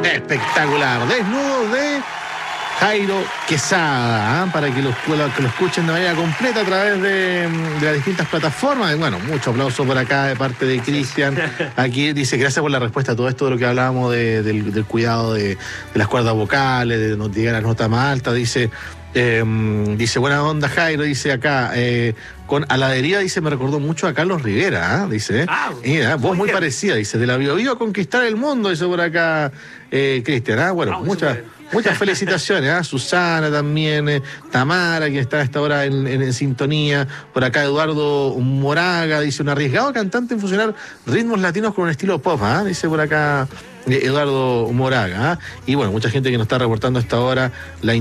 Espectacular. Desnudo de Jairo Quesada, para que lo escuchen de manera completa a través de las distintas plataformas. Bueno, mucho aplauso por acá de parte de Cristian. Aquí dice, gracias por la respuesta a todo esto de lo que hablábamos del cuidado de las cuerdas vocales, de no llegar a la nota más alta. Dice, buena onda Jairo, dice acá, con a la deriva, dice, me recordó mucho a Carlos Rivera, dice. Mira, voz muy parecida, dice, de la Biobío a conquistar el mundo, dice por acá Cristian. Bueno, muchas felicitaciones, Susana también, Tamara, que está a esta hora en sintonía. Por acá Eduardo Moraga dice, un arriesgado cantante en fusionar ritmos latinos con un estilo pop, dice por acá Eduardo Moraga. Y bueno, mucha gente que nos está reportando a esta hora la